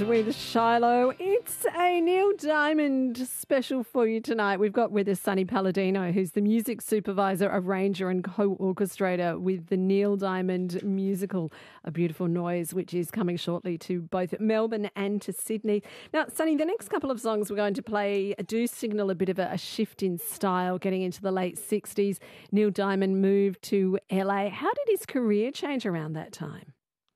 Diamond with Shiloh. It's a Neil Diamond special for you tonight. We've got with us Sonny Palladino, who's the music supervisor, arranger and co-orchestrator with the Neil Diamond musical, A Beautiful Noise, which is coming shortly to both Melbourne and to Sydney. Now, Sonny, the next couple of songs we're going to play do signal a bit of a shift in style, getting into the late 60s. Neil Diamond moved to LA. How did his career change around that time?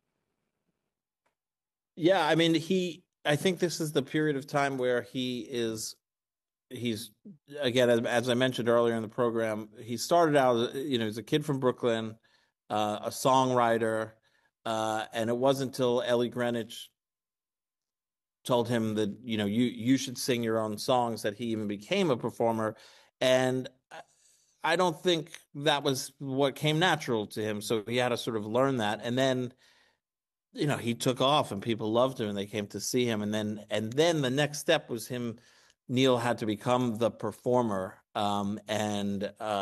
Yeah, I mean, I think this is the period of time where he's, again, as I mentioned earlier in the program, he started out, he's a kid from Brooklyn, a songwriter, and it wasn't until Ellie Greenwich told him that, you should sing your own songs that he even became a performer. And I don't think that was what came natural to him. So he had to sort of learn that. And then he took off and people loved him and they came to see him. And then the next step was Neil had to become the performer. In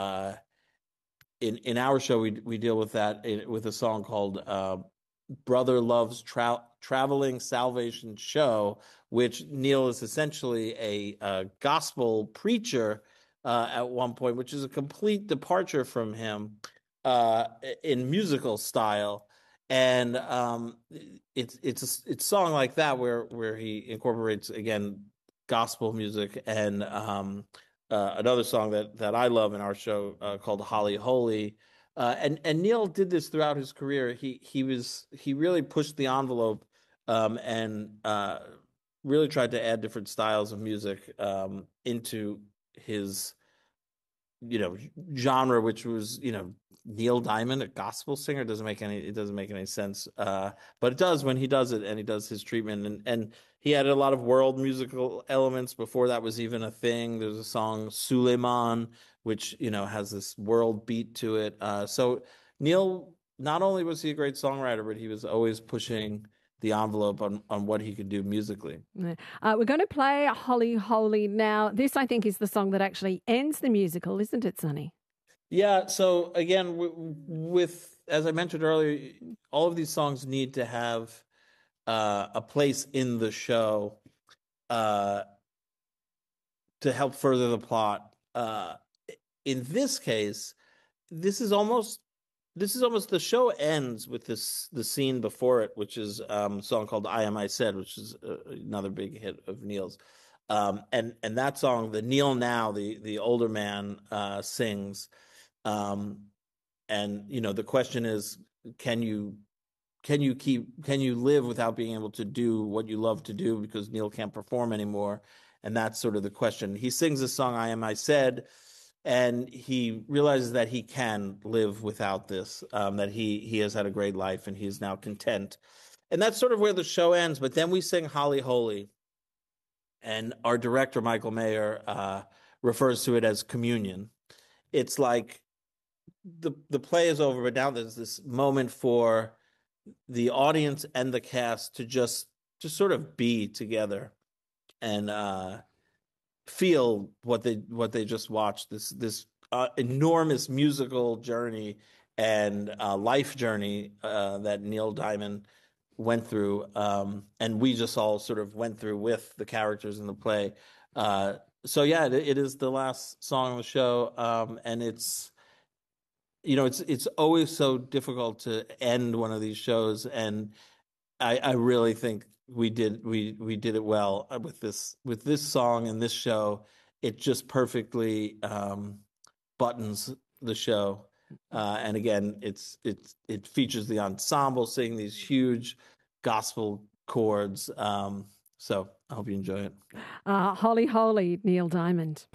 our show, we deal with that with a song called Brother Love's Traveling Salvation Show, which Neil is essentially a gospel preacher at one point, which is a complete departure from him in musical style. And it's a song like that where he incorporates again gospel music and another song that I love in our show called Holly Holy. And Neil did this throughout his career. He really pushed the envelope and really tried to add different styles of music into his genre, which was Neil Diamond, a gospel singer. It doesn't make any sense, but it does when he does it and he does his treatment. And he added a lot of world musical elements before that was even a thing. There's a song Suleiman, which has this world beat to it. So Neil, not only was he a great songwriter, but he was always pushing the envelope on what he could do musically. We're going to play Holly Holy now. This, I think, is the song that actually ends the musical, isn't it, Sonny? Yeah. So again, with as I mentioned earlier, all of these songs need to have a place in the show to help further the plot. In this case, this is almost the show ends with the scene before it, which is a song called "I Am I Said," which is another big hit of Neil's. And that song, the Neil now, the older man sings. And the question is, can you live without being able to do what you love to do because Neil can't perform anymore? And that's sort of the question. He sings this song, "I Am I Said," and he realizes that he can live without this, that he has had a great life and he is now content. And that's sort of where the show ends. But then we sing Holly Holy. And our director, Michael Mayer, refers to it as communion. It's like the play is over, but now there's this moment for the audience and the cast to just sort of be together and feel what they just watched, this enormous musical journey and life journey that Neil Diamond went through, and we just all sort of went through with the characters in the play. So yeah, it is the last song on the show, and it's always so difficult to end one of these shows, and I really think we did it well with this song and this show. It just perfectly buttons the show, and again, it features the ensemble singing these huge gospel chords. So I hope you enjoy it. Holly Holy, Neil Diamond.